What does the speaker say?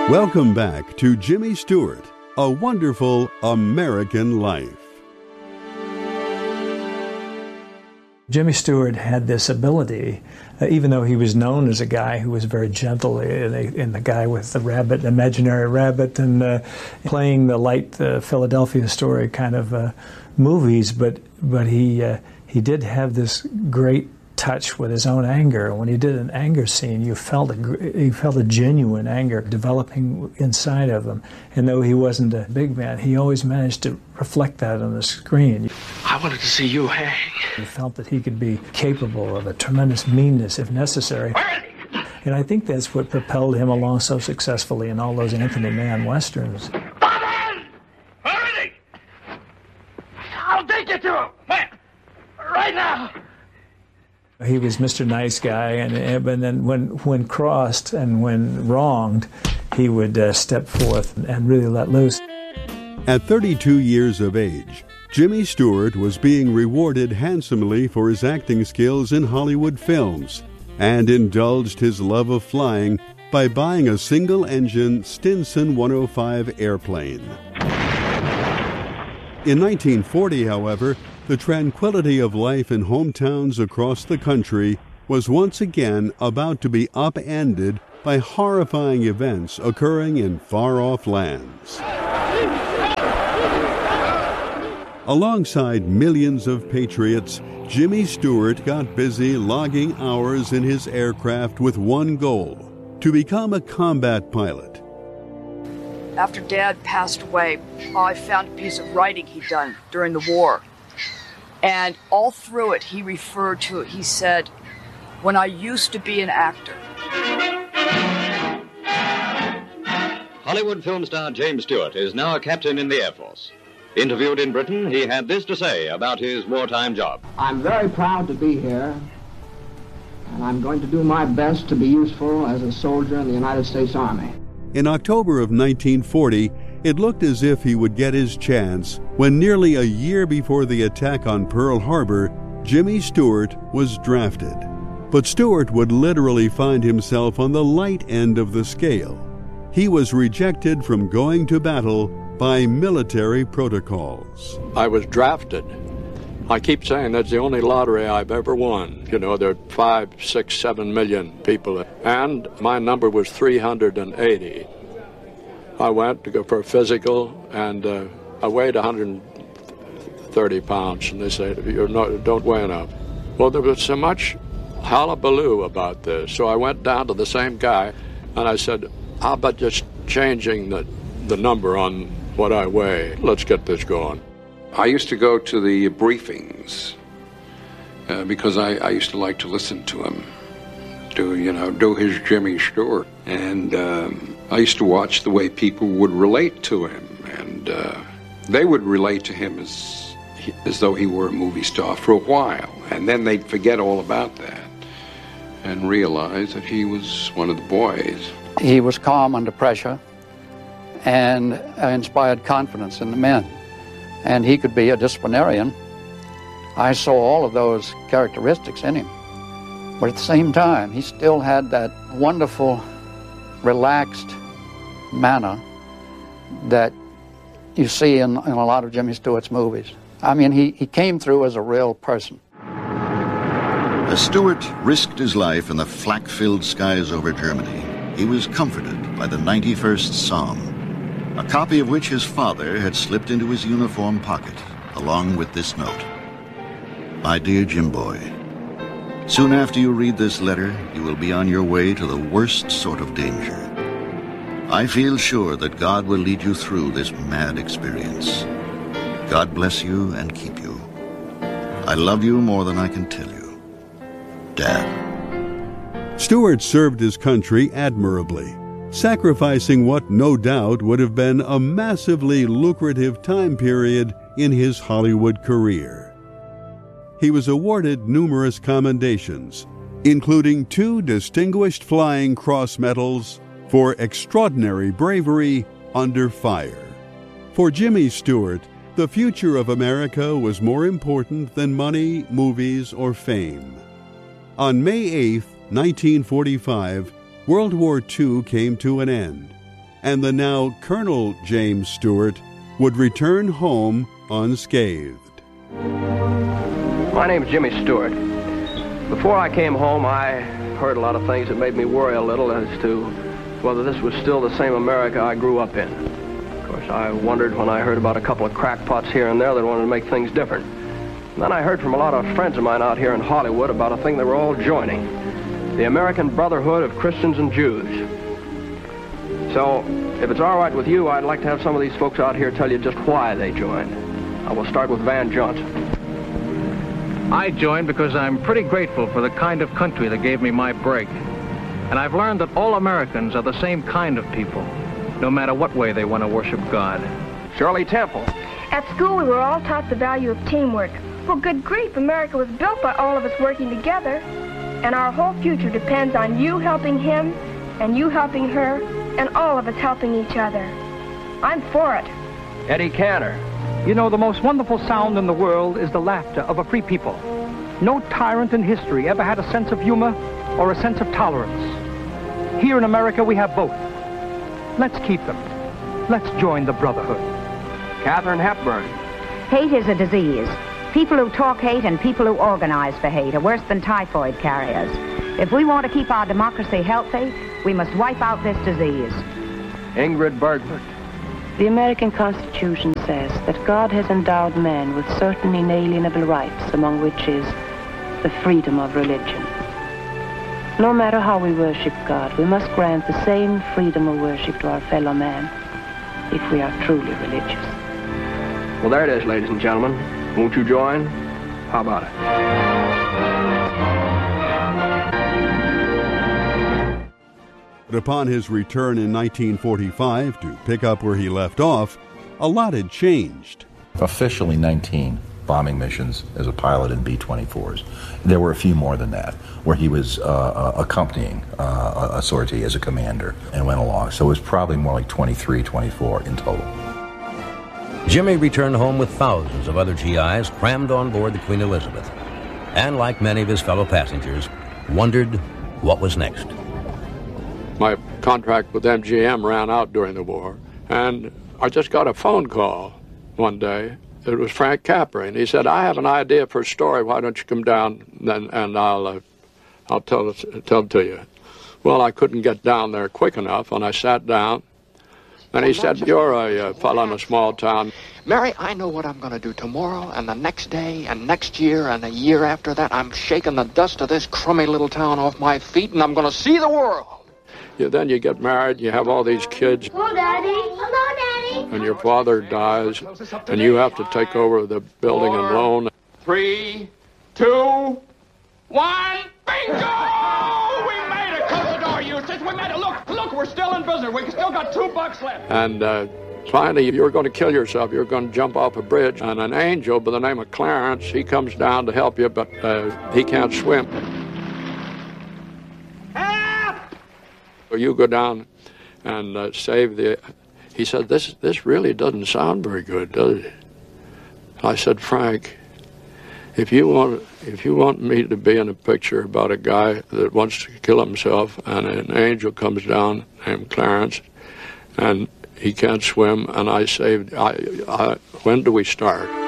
Welcome back to Jimmy Stewart, A Wonderful American Life. Jimmy Stewart had this ability, even though he was known as a guy who was very gentle, and the guy with the rabbit, imaginary rabbit, and playing the light Philadelphia Story kind of movies, but he did have this great touch with his own anger. When he did an anger scene, you felt a genuine anger developing inside of him. And though he wasn't a big man, he always managed to reflect that on the screen. I wanted to see you hang. He felt that he could be capable of a tremendous meanness if necessary. And I think that's what propelled him along so successfully in all those Anthony Mann westerns. I'll take you to him. Right now. He was Mr. Nice Guy, and then when crossed and when wronged, he would step forth and really let loose. At 32 years of age, Jimmy Stewart was being rewarded handsomely for his acting skills in Hollywood films and indulged his love of flying by buying a single-engine Stinson 105 airplane. In 1940, however, the tranquility of life in hometowns across the country was once again about to be upended by horrifying events occurring in far-off lands. Alongside millions of patriots, Jimmy Stewart got busy logging hours in his aircraft with one goal: to become a combat pilot. After Dad passed away, I found a piece of writing he'd done during the war. And all through it, he referred to it. He said, "When I used to be an actor." Hollywood film star James Stewart is now a captain in the Air Force. Interviewed in Britain, he had this to say about his wartime job. I'm very proud to be here, and I'm going to do my best to be useful as a soldier in the United States Army. In October of 1940, it looked as if he would get his chance when nearly a year before the attack on Pearl Harbor, Jimmy Stewart was drafted. But Stewart would literally find himself on the light end of the scale. He was rejected from going to battle by military protocols. I was drafted. I keep saying that's the only lottery I've ever won. You know, there are 5, 6, 7 million people, and my number was 380. I went to go for a physical, and I weighed 130 pounds, and they said, don't weigh enough. Well, there was so much hullabaloo about this, so I went down to the same guy, and I said, how about just changing the number on what I weigh? Let's get this going. I used to go to the briefings because I used to like to listen to him, do his Jimmy Stewart. And I used to watch the way people would relate to him, and they would relate to him as though he were a movie star for a while, and then they'd forget all about that and realize that he was one of the boys. He was calm under pressure and inspired confidence in the men, and he could be a disciplinarian. I saw all of those characteristics in him, but at the same time, he still had that wonderful, relaxed manner that you see in a lot of Jimmy Stewart's movies. I mean, he came through as a real person. As Stewart risked his life in the flak-filled skies over Germany, he was comforted by the 91st Psalm, a copy of which his father had slipped into his uniform pocket, along with this note. My dear Jim Boy, soon after you read this letter, you will be on your way to the worst sort of danger. I feel sure that God will lead you through this mad experience. God bless you and keep you. I love you more than I can tell you. Dad. Stewart served his country admirably, sacrificing what no doubt would have been a massively lucrative time period in his Hollywood career. He was awarded numerous commendations, including 2 Distinguished Flying Cross medals for extraordinary bravery under fire. For Jimmy Stewart, the future of America was more important than money, movies, or fame. On May 8, 1945, World War II came to an end. and the now Colonel James Stewart would return home unscathed. My name's Jimmy Stewart. Before I came home, I heard a lot of things that made me worry a little as to whether this was still the same America I grew up in. Of course, I wondered when I heard about a couple of crackpots here and there that wanted to make things different. And then I heard from a lot of friends of mine out here in Hollywood about a thing they were all joining, the American Brotherhood of Christians and Jews. So, if it's all right with you, I'd like to have some of these folks out here tell you just why they joined. I will start with Van Johnson. I joined because I'm pretty grateful for the kind of country that gave me my break. And I've learned that all Americans are the same kind of people, no matter what way they want to worship God. Shirley Temple. At school, we were all taught the value of teamwork. Well, good grief, America was built by all of us working together. And our whole future depends on you helping him, and you helping her, and all of us helping each other. I'm for it. Eddie Cantor. You know, the most wonderful sound in the world is the laughter of a free people. No tyrant in history ever had a sense of humor or a sense of tolerance. Here in America, we have both. Let's keep them. Let's join the brotherhood. Katharine Hepburn. Hate is a disease. People who talk hate and people who organize for hate are worse than typhoid carriers. If we want to keep our democracy healthy, we must wipe out this disease. Ingrid Bergman. The American Constitution says that God has endowed man with certain inalienable rights, among which is the freedom of religion. No matter how we worship God, we must grant the same freedom of worship to our fellow man if we are truly religious. Well, there it is, ladies and gentlemen. Won't you join? How about it? But upon his return in 1945 to pick up where he left off, a lot had changed. Officially 19 bombing missions as a pilot in B-24s. There were a few more than that, where he was accompanying a sortie as a commander and went along. So it was probably more like 23, 24 in total. Jimmy returned home with thousands of other GIs crammed on board the Queen Elizabeth, and like many of his fellow passengers, wondered what was next. My contract with MGM ran out during the war, and I just got a phone call one day. It was Frank Capra, and he said, "I have an idea for a story. Why don't you come down and I'll tell it to you." Well, I couldn't get down there quick enough, and I sat down. And he said, "You're a fellow in a small town." Mary, I know what I'm going to do tomorrow and the next day and next year and a year after that. I'm shaking the dust of this crummy little town off my feet, and I'm going to see the world. Then you get married, you have all these kids. Hello, Daddy. Hello, Daddy. And your father dies, and you have to take over the building and loan. 3, 2, 1, bingo! We made it! Close the door, Eustace. We made it. Look, we're still in business. We still got $2 left. And finally, you're going to kill yourself. You're going to jump off a bridge. And an angel by the name of Clarence, he comes down to help you, but he can't swim. You go down and save the... He said, this really doesn't sound very good, does it? I said, "Frank, if you want me to be in a picture about a guy that wants to kill himself and an angel comes down named Clarence and he can't swim and I saved... when do we start?"